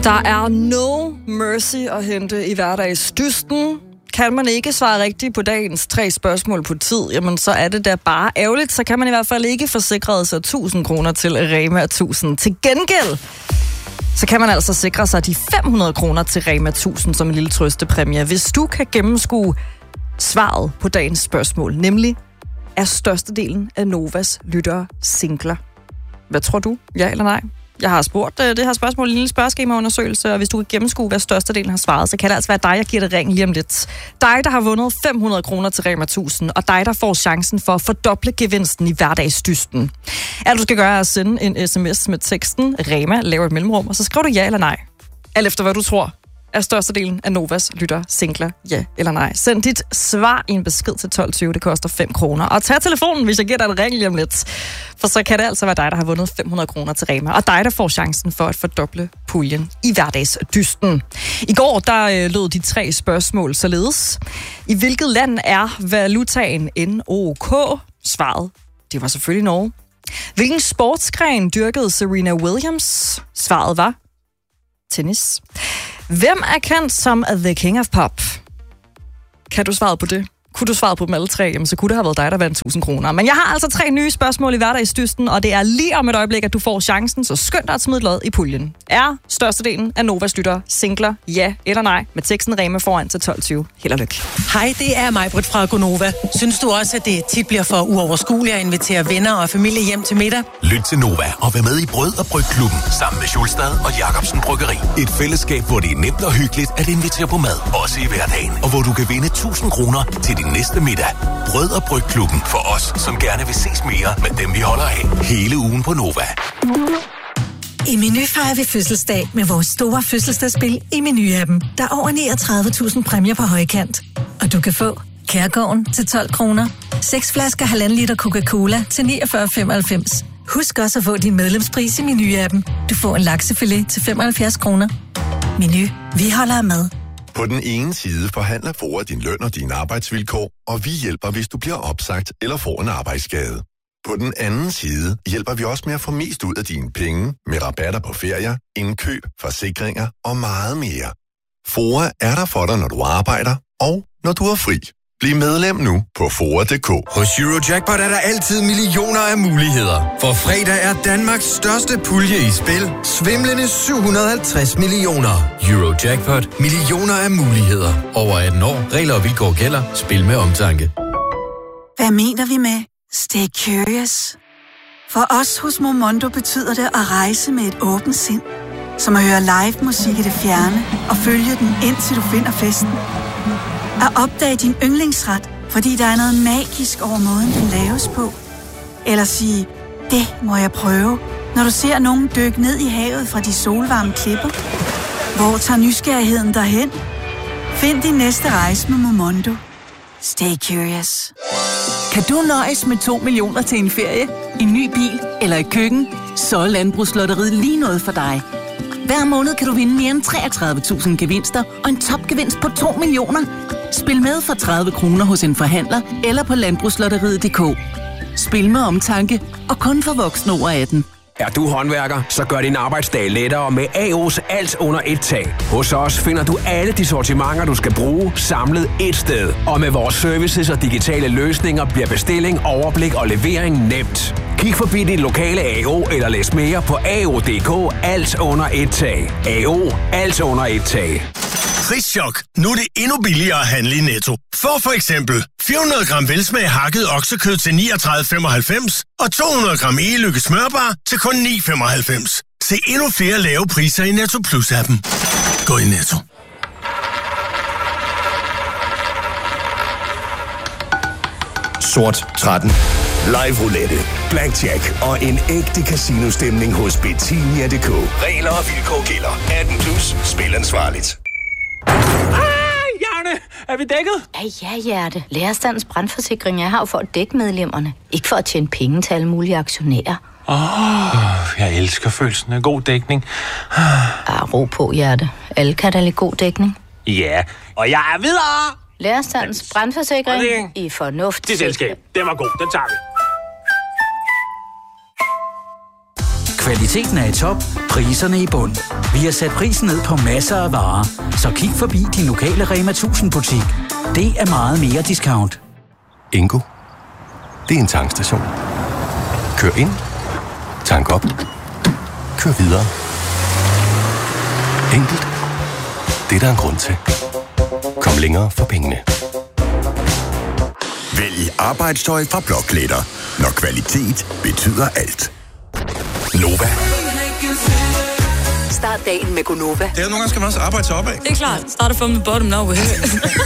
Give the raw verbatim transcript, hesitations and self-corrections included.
Der er no mercy at hente i hverdagsdysten. Kan man ikke svare rigtigt på dagens tre spørgsmål på tid, jamen så er det da bare ærgerligt. Så kan man i hvert fald ikke forsikre sig tusind kroner til Rema tusind. Til gengæld, så kan man altså sikre sig de fem hundrede kroner til Rema tusind som en lille trøstepræmie, hvis du kan gennemskue svaret på dagens spørgsmål. Nemlig, er størstedelen af Novas lyttere singler? Hvad tror du? Ja eller nej? Jeg har spurgt uh, det her spørgsmål i en lille spørgeskemaundersøgelse, og hvis du kan gennemskue, hvad størstedelen har svaret, så kan det altså være dig, jeg giver det ring lige om lidt. Dig, der har vundet fem hundrede kroner til Rema tusind, og dig, der får chancen for at fordoble gevinsten i hverdagsdysten. Alt du skal gøre er at sende en sms med teksten Rema, laver et mellemrum, og så skriver du ja eller nej. Alt efter hvad du tror. Er størstedelen af Novas lytter singler, ja eller nej? Send dit svar i en besked til tolv tyve, det koster fem kroner. Og tag telefonen, hvis jeg giver dig et ring lige om lidt. For så kan det altså være dig, der har vundet fem hundrede kroner til Rema. Og dig, der får chancen for at fordoble puljen i hverdagsdysten. I går, der øh, lød de tre spørgsmål således. I hvilket land er valutaen N O K? Svaret, det var selvfølgelig Norge. Hvilken sportsgren dyrkede Serena Williams? Svaret var tennis. Hvem er kendt som The King of Pop? Kan du svare på det? Kunne du svare på dem alle tre, jamen så kunne det have været dig, der vandt tusind kroner. Men jeg har altså tre nye spørgsmål i hverdagsdysten, og det er lige om et øjeblik, at du får chancen, så skynd dig at smide et lod i puljen. Er størstedelen af Novas lyttere singler, ja eller nej? Med teksten Rema foran til tolv tyve. Held og lykke. Hej, det er Maj-Brit fra Gonova. Synes du også, at det tit bliver for uoverskueligt at invitere venner og familie hjem til middag? Lyt til Nova og vær med i Brød og Brygklubben sammen med Schulstad og Jacobsen Bryggeri. Et fællesskab, hvor det er nemt og hyggeligt at invitere på mad, også i hverdagen. Og hvor du kan vinde tusind kroner til din næste middag. Brød og Brygklubben for os, som gerne vil ses mere med dem, vi holder af. Hele ugen på Nova. I Meny fejrer vi fødselsdag med vores store fødselsdagsspil i Meny-appen. Der er over niogtredive tusind præmier på højkant. Og du kan få Kærgården til tolv kroner, seks flasker halvanden liter Coca-Cola til niogfyrre femoghalvfems. Husk også at få din medlemspris i Meny-appen. Du får en laksefilet til femoghalvfjerds kroner. Meny, vi holder af mad. På den ene side forhandler F O A din løn og dine arbejdsvilkår, og vi hjælper, hvis du bliver opsagt eller får en arbejdsskade. På den anden side hjælper vi også med at få mest ud af dine penge med rabatter på ferier, indkøb, forsikringer og meget mere. F O A er der for dig, når du arbejder og når du er fri. Bliv medlem nu på foa punktum d k. Hos Eurojackpot er der altid millioner af muligheder. For fredag er Danmarks største pulje i spil. Svimlende syv hundrede og halvtreds millioner. Eurojackpot. Millioner af muligheder. Over atten år. Regler og vilkår gælder. Spil med omtanke. Hvad mener vi med stay curious? For os hos Momondo betyder det at rejse med et åbent sind. Som at høre live musik i det fjerne og følge den indtil du finder festen. At opdage din yndlingsret, fordi der er noget magisk over måden, den laves på. Eller sige, det må jeg prøve, når du ser nogen dykke ned i havet fra de solvarme klipper. Hvor tager nysgerrigheden derhen? Find din næste rejse med Momondo. Stay curious. Kan du nøjes med to millioner til en ferie, en ny bil eller et køkken? Så er Landbrugslotteriet lige noget for dig. Hver måned kan du vinde mere end treogtredive tusind gevinster og en topgevinst på to millioner. Spil med for tredive kroner hos en forhandler eller på landbrugslotteriet punktum d k. Spil med omtanke og kun for voksne over atten. Er du håndværker, så gør din arbejdsdag lettere med A O's alt under et tag. Hos os finder du alle de sortimenter, du skal bruge, samlet et sted. Og med vores services og digitale løsninger bliver bestilling, overblik og levering nemt. Kig forbi din lokale A O eller læs mere på A O punktum d k. Alt under et tag. A O. Alt under et tag. Prischok. Nu er det endnu billigere at handle i Netto. Få for eksempel fire hundrede gram velsmag hakket oksekød til niogtredive femoghalvfems og to hundrede gram e-lykke smørbar til kun ni femoghalvfems. Se endnu flere lave priser i Netto Plus-appen. Gå i Netto. Sort tretten. Live roulette, blackjack og en ægte casino-stemning hos Betinia punktum d k. Regler og vilkår gælder. atten plus. Spil ansvarligt. Janne, er vi dækket? Ja, ja, hjerte. Lærerstandens brandforsikring er her for at dække medlemmerne. Ikke for at tjene penge til alle mulige aktionærer. Åh, oh, jeg elsker følelsen af god dækning. Ah, ro på, hjerte. Alle kan da lide god dækning. Ja, og jeg er videre! Lærerstandens brandforsikring i fornuft. Det selskab, den var god, den tager vi. Kvaliteten er i top, priserne i bund. Vi har sat prisen ned på masser af varer, så kig forbi din lokale Rema tusind butik. Det er meget mere discount. Ingo. Det er en tankstation. Kør ind. Tank op. Kør videre. Enkelt. Det er der en grund til. Kom længere for pengene. Vælg arbejdstøj fra Blåklæder, når kvalitet betyder alt. Nova. Start dagen med Gonova. Det er nogle gange, skal man også arbejde sig opad. Det er klart. Start from the bottom now.